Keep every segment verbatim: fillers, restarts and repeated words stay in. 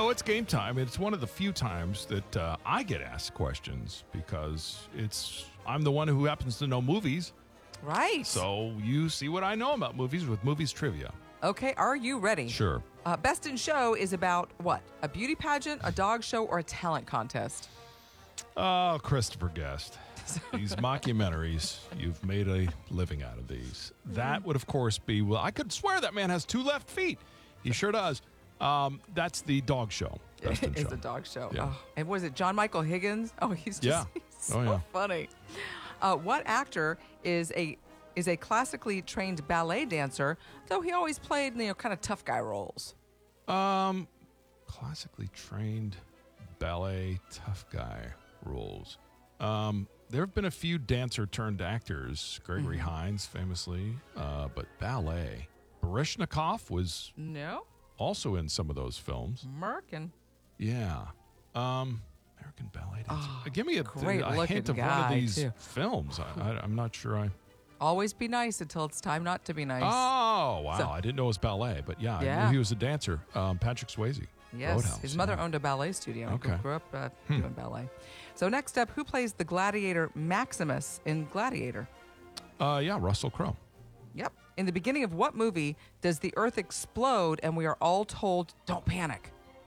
Oh, it's game time. It's one of the few times that uh, I get asked questions because it's I'm the one who happens to know movies. Right. So you see what I know about movies with Movies Trivia. Okay, are you ready? Sure. Uh, Best in Show is about what? A beauty pageant, a dog show, or a talent contest? Oh, Christopher Guest. These mockumentaries, you've made a living out of these. That would, of course, be, well, I could swear that man has two left feet. He sure does. Um, that's the dog show. Best in It's Show. a dog show. Yeah. Oh, and was it John Michael Higgins? Oh, he's just Yeah. he's so Oh, yeah. funny. Uh, what actor is a is a classically trained ballet dancer, though he always played, you know, kind of tough guy roles? Um, classically trained ballet tough guy roles. Um, there have been a few dancer turned actors. Gregory Mm-hmm. Hines, famously, uh, but ballet. Baryshnikov was No, also in some of those films. Merkin. Yeah. Um, American Ballet Dancer. Uh, Give me a, great a looking hint of one guy, of these too. films. I, I, I'm not sure I. Always be nice until it's time not to be nice. Oh, wow. So- I didn't know it was ballet, but yeah, I Yeah. knew he was a dancer. Um, Patrick Swayze. Yes, Roadhouse, his mother yeah. owned a ballet studio. He Okay. grew up uh, doing ballet. So next up, who plays the gladiator Maximus in Gladiator? Uh, yeah, Russell Crowe. Yep. In the beginning of what movie does the Earth explode and we are all told, don't panic?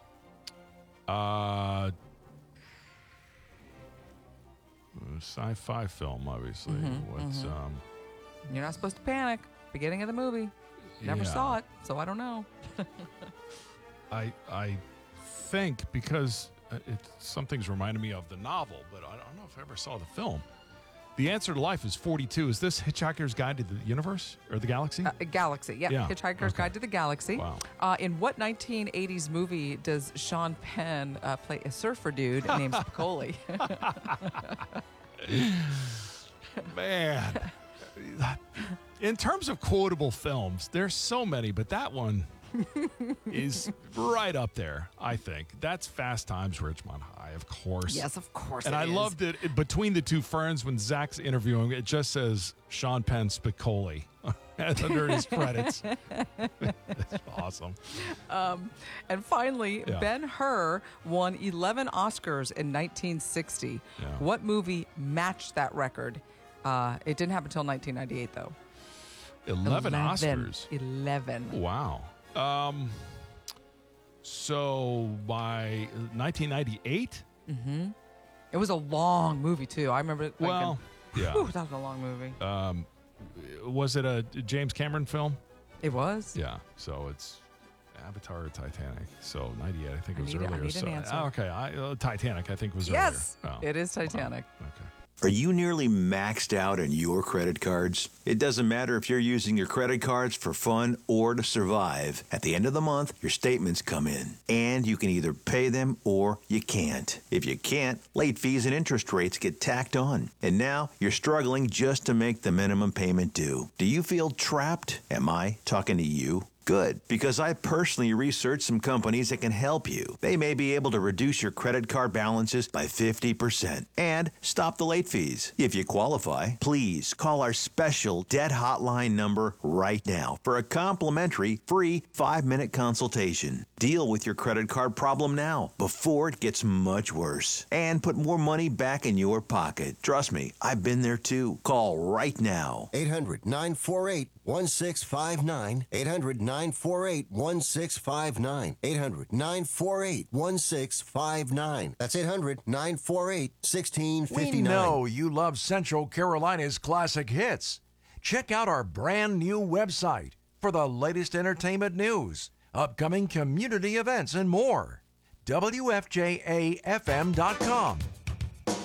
Uh, sci-fi film, obviously. Mm-hmm, What's um? You're not supposed to panic. Beginning of the movie. Never yeah. saw it, so I don't know. I I think because it, something's reminded me of the novel, but I don't know if I ever saw the film. The answer to life is forty-two. Is this Hitchhiker's Guide to the Universe or the Galaxy? Uh, Galaxy, yeah. Yeah, Hitchhiker's okay. Guide to the Galaxy. Wow. Uh, in what nineteen eighties movie does Sean Penn uh, play a surfer dude named Spicoli? Man, in terms of quotable films, there's so many, but that one is right up there, I think. That's Fast Times, Ridgemont High, of course. Yes, of course And it I is. loved it, it between the two ferns when Zach's interviewing, it just says Sean Penn Spicoli under his credits. That's awesome. And finally, Yeah. Ben-Hur won eleven Oscars in nineteen sixty. Yeah. What movie matched that record? Uh, it didn't happen until nineteen ninety-eight, though. eleven Oscars. eleven. Wow. Um, so by nineteen ninety-eight? It was a long movie, too. I remember it. Thinking, Well, yeah. Whew, that was a long movie. Um, was it a James Cameron film? it was? Yeah. So it's Avatar or Titanic. So ninety-eight, I think I it was need- I earlier. need an so, answer. okay. I, uh, Titanic, I think was Yes, earlier. Oh, it is Titanic. wow. Okay. Are you nearly maxed out on your credit cards? It doesn't matter if you're using your credit cards for fun or to survive. At the end of the month, your statements come in, and you can either pay them or you can't. If you can't, late fees and interest rates get tacked on. And now you're struggling just to make the minimum payment due. Do you feel trapped? Am I talking to you? Good, because I personally researched some companies that can help you. They may be able to reduce your credit card balances by fifty percent and stop the late fees. If you qualify, please call our special debt hotline number right now for a complimentary free five-minute consultation. Deal with your credit card problem now before it gets much worse and put more money back in your pocket. Trust me, I've been there too. Call right now. eight hundred nine four eight one six five nine. eight hundred nine four eight one six five nine. eight hundred nine four eight one six five nine. That's eight hundred nine four eight one six five nine. We know you love Central Carolina's classic hits. Check out our brand new website for the latest entertainment news, upcoming community events, and more. W F J A F M dot com.